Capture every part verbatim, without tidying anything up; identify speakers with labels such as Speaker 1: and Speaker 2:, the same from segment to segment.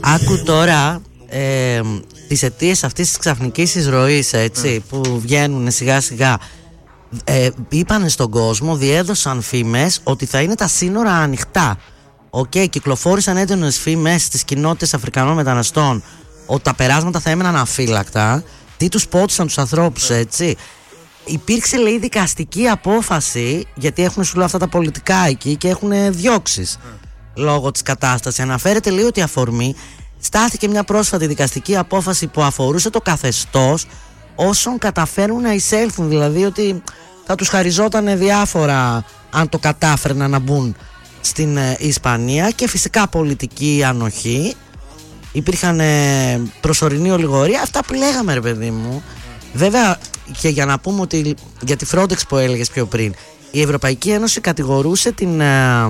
Speaker 1: Άκου τώρα ε, τις αιτίες αυτής της ξαφνικής εισρωής, έτσι, mm. που βγαίνουν σιγά σιγά. Ε, είπανε στον κόσμο, διέδωσαν φήμες ότι θα είναι τα σύνορα ανοιχτά. Οκ, okay, κυκλοφόρησαν έντονες φήμες στις κοινότητες Αφρικανών μεταναστών ότι τα περάσματα θα έμεναν αφύλακτα. Τι τους πότισαν τους ανθρώπους, έτσι. Υπήρξε, λέει, δικαστική απόφαση, γιατί έχουν σου λέω αυτά τα πολιτικά εκεί και έχουν διώξεις mm. λόγω της κατάστασης. Αναφέρεται, λέει, ότι αφορμή στάθηκε μια πρόσφατη δικαστική απόφαση που αφορούσε το καθεστώς όσων καταφέρουν να εισέλθουν, δηλαδή ότι θα τους χαριζόταν διάφορα αν το κατάφερναν να μπουν στην ε, Ισπανία, και φυσικά πολιτική ανοχή. Υπήρχαν ε, προσωρινή ολιγορία, αυτά που λέγαμε, ρε παιδί μου. Βέβαια, και για να πούμε ότι για τη Frontex που έλεγες πιο πριν, η Ευρωπαϊκή Ένωση κατηγορούσε την, ε,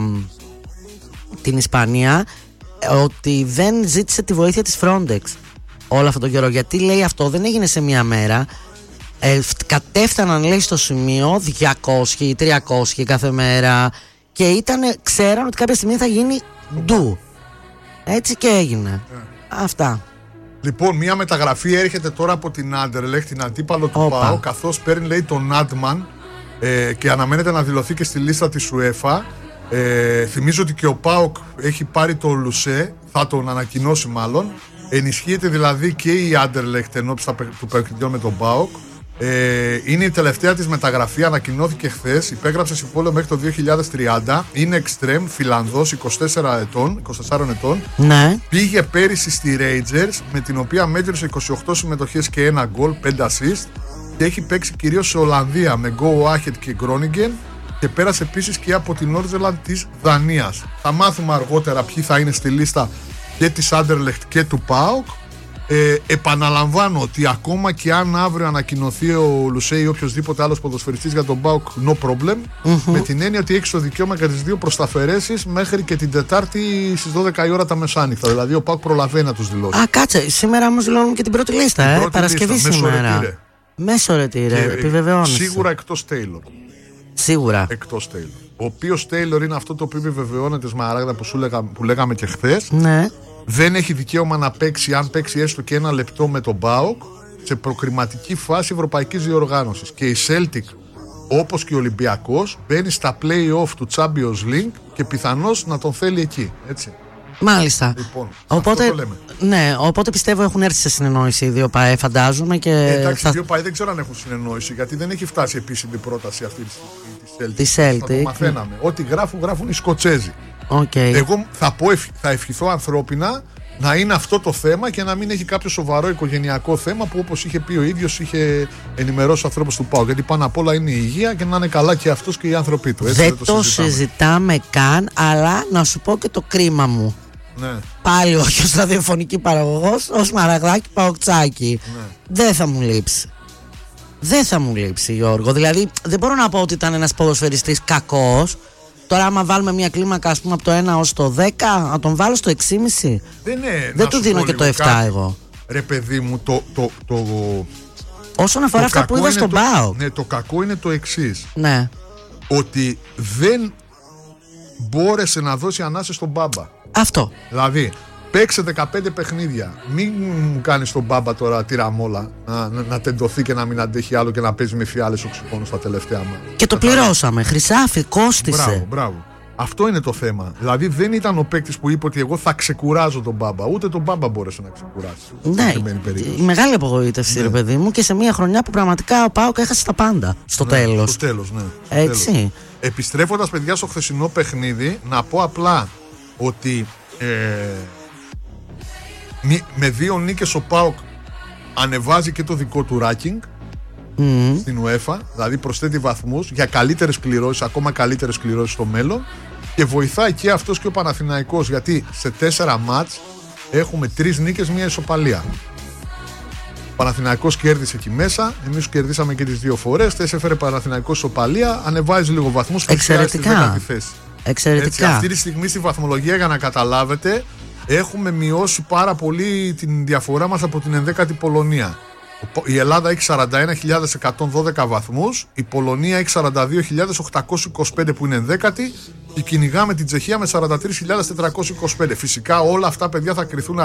Speaker 1: την Ισπανία ότι δεν ζήτησε τη βοήθεια της Frontex όλο αυτό το καιρό. Γιατί, λέει, αυτό δεν έγινε σε μία μέρα. Ε, κατέφταναν, λέει, στο σημείο διακόσιοι ή τριακόσιοι κάθε μέρα και ήτανε, ξέραν ότι κάποια στιγμή θα γίνει ντου. Έτσι και έγινε. Yeah. Αυτά.
Speaker 2: Λοιπόν, μία μεταγραφή έρχεται τώρα από την Άντερλεχτ, την αντίπαλο του
Speaker 1: Opa.
Speaker 2: ΠΑΟΚ, καθώς παίρνει, λέει, τον Άντμαν ε, και αναμένεται να δηλωθεί και στη λίστα της UEFA. Ε, θυμίζω ότι και ο ΠΑΟΚ έχει πάρει το Λουσέ, θα τον ανακοινώσει μάλλον. Ενισχύεται δηλαδή και η Άντερλεχτ ενώπιση του παιχνιδιού με τον ΠΑΟΚ. Ε, είναι η τελευταία της μεταγραφή, ανακοινώθηκε χθες. Υπέγραψε συμβόλαιο μέχρι το δύο χιλιάδες τριάντα. Είναι εξτρέμ, Φιλανδός, είκοσι τέσσερα ετών, είκοσι τέσσερα ετών.
Speaker 1: Ναι.
Speaker 2: Πήγε πέρυσι στη Rangers, με την οποία μέτρησε είκοσι οκτώ συμμετοχές και ένα γκολ, πέντε assist. Και έχει παίξει κυρίως σε Ολλανδία με Go Ahead και Groningen. Και πέρασε επίσης και από την Νόρτζελαντ της Δανίας. Θα μάθουμε αργότερα ποιοι θα είναι στη λίστα και της Άντερλεχτ και του ΠΑΟΚ. Ε, επαναλαμβάνω ότι ακόμα και αν αύριο ανακοινωθεί ο Λουσέ ή οποιοδήποτε άλλος ποδοσφαιριστής για τον ΠΑΟΚ, no problem, mm-hmm. με την έννοια ότι έχει το δικαίωμα για τις δύο προσταφαιρέσεις μέχρι και την Τετάρτη στις δώδεκα η ώρα τα μεσάνυχτα. Δηλαδή ο ΠΑΟΚ προλαβαίνει να τους δηλώσει.
Speaker 1: Α, κάτσε, σήμερα όμως δηλώνουν και την πρώτη λίστα, την ε, πρώτη Παρασκευή λίστα, σήμερα. Μέσο ρετήρε, επιβεβαιώνεις.
Speaker 2: Σίγουρα εκτός Τέιλορ.
Speaker 1: Σίγουρα.
Speaker 2: Εκτός Τέιλορ. Ο οποίος Τέιλορ είναι αυτό το οποίο επιβεβαιώνεται, Σμαράγδα, που, σου λέγα, που λέγαμε και χθες.
Speaker 1: Ναι.
Speaker 2: Δεν έχει δικαίωμα να παίξει, αν παίξει έστω και ένα λεπτό με τον ΠΑΟΚ, σε προκριματική φάση ευρωπαϊκής διοργάνωσης. Και η Celtic, όπως και ο Ολυμπιακός, μπαίνει στα play-off του Champions League και πιθανώς να τον θέλει εκεί. Έτσι.
Speaker 1: Μάλιστα.
Speaker 2: Λοιπόν,
Speaker 1: οπότε,
Speaker 2: αυτό το λέμε.
Speaker 1: Ναι, οπότε πιστεύω έχουν έρθει σε συνεννόηση οι δύο ΠΑΕ, φαντάζομαι. Και
Speaker 2: ε, εντάξει,
Speaker 1: θα...
Speaker 2: οι δύο ΠΑΕ δεν ξέρω αν έχουν συνεννόηση, γιατί δεν έχει φτάσει επίσημη πρόταση αυτή
Speaker 1: τη Celtic.
Speaker 2: Θα το μαθαίναμε. Ό,τι γράφουν, γράφουν οι Σκοτσέζοι.
Speaker 1: Okay.
Speaker 2: Εγώ θα, πω, θα ευχηθώ ανθρώπινα να είναι αυτό το θέμα και να μην έχει κάποιο σοβαρό οικογενειακό θέμα που, όπως είχε πει ο ίδιος, είχε ενημερώσει ο ανθρώπους του ΠΑΟΚ. Γιατί πάνω απ' όλα είναι η υγεία και να είναι καλά και αυτός και οι άνθρωποι του. Έτσι,
Speaker 1: δεν,
Speaker 2: δεν το,
Speaker 1: το
Speaker 2: συζητάμε.
Speaker 1: συζητάμε καν, αλλά να σου πω και το κρίμα μου.
Speaker 2: Ναι.
Speaker 1: Πάλι όχι ως ραδιοφωνική παραγωγός, ως Μαραγδάκι Παοκτσάκι. Ναι. Δεν θα μου λείψει. Δεν θα μου λείψει, Γιώργο. Δηλαδή, δεν μπορώ να πω ότι ήταν ένας ποδοσφαιριστής κακός. Τώρα, άμα βάλουμε μια κλίμακα, ας πούμε, από το ένα ως το δέκα, να τον βάλω στο έξι κόμμα πέντε.
Speaker 2: Δεν, ναι,
Speaker 1: δεν του δίνω και το επτά κάτι, εγώ.
Speaker 2: Ρε παιδί μου, το. το, το
Speaker 1: όσον αφορά
Speaker 2: το
Speaker 1: αυτά που είδα στον ΠΑΟΚ.
Speaker 2: Ναι, το κακό είναι το εξής.
Speaker 1: Ναι.
Speaker 2: Ότι δεν μπόρεσε να δώσει ανάσα στον Μπάμπα.
Speaker 1: Αυτό.
Speaker 2: Δηλαδή, παίξε δεκαπέντε παιχνίδια. Μην μου κάνεις τον Μπάμπα τώρα τυραμόλα να, να, να τεντωθεί και να μην αντέχει άλλο και να παίζει με φιάλες οξυγόνου στα τελευταία μάτια.
Speaker 1: Και το πληρώσαμε. Χρυσάφι, κόστισε.
Speaker 2: Μπράβο, μπράβο. Αυτό είναι το θέμα. Δηλαδή δεν ήταν ο παίκτης που είπε ότι εγώ θα ξεκουράζω τον Μπάμπα. Ούτε τον Μπάμπα μπόρεσε να ξεκουράσει.
Speaker 1: Ναι, η μεγάλη απογοήτευση, ναι. Ρε παιδί μου, και σε μια χρονιά που πραγματικά ο ΠΑΟΚ έχασε τα πάντα. Στο
Speaker 2: ναι,
Speaker 1: τέλος.
Speaker 2: Στο τέλος, ναι.
Speaker 1: Έτσι.
Speaker 2: Τέλος. Επιστρέφοντας, παιδιά, στο χθεσινό παιχνίδι, να πω απλά ότι ε, με δύο νίκες ο ΠΑΟΚ ανεβάζει και το δικό του ranking mm. στην UEFA, δηλαδή προσθέτει βαθμούς για καλύτερες κληρώσεις, ακόμα καλύτερες κληρώσεις στο μέλλον, και βοηθάει και αυτός και ο Παναθηναϊκός, γιατί σε τέσσερα μάτς έχουμε τρεις νίκες, μία ισοπαλία. Ο Παναθηναϊκός κέρδισε εκεί μέσα, εμείς κερδίσαμε και τις δύο φορές, θες έφερε Παναθηναϊκός ισοπαλία, ανεβάζει λίγο βαθμούς και φτιάξει στη δέκατη θέση.
Speaker 1: Εξαιρετικά.
Speaker 2: Έτσι, αυτή τη στιγμή στη βαθμολογία, για να καταλάβετε, έχουμε μειώσει πάρα πολύ την διαφορά μας από την ενδέκατη Πολωνία. Η Ελλάδα έχει σαράντα ένα χιλιάδες εκατόν δώδεκα βαθμούς, η Πολωνία έχει σαράντα δύο χιλιάδες οκτακόσια είκοσι πέντε που είναι ενδέκατη, και κυνηγάμε την Τσεχία με σαράντα τρεις χιλιάδες τετρακόσια είκοσι πέντε. Φυσικά όλα αυτά, παιδιά, θα κριθούν